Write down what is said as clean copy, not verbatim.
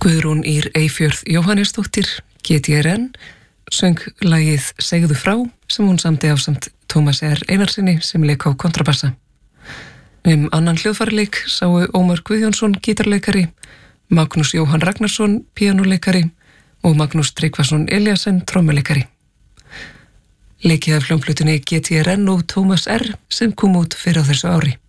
Guðrún Ýr Eyfjörð Jóhannesdóttir, GTRN, söng lagið Segðu frá sem hún samdi ásamt Tómasi R. Einarsinni sem lék á kontrabassa. Annan hljóðfæraleik sáu Ómar Guðjónsson gítarleikari, Magnús Jóhann Ragnarsson píanóleikari og Magnús Tryggvason Eliasson trommuleikari. Leikið af hljómplötunni GTRN og Tómas R. sem kom út fyrr á þessu ári.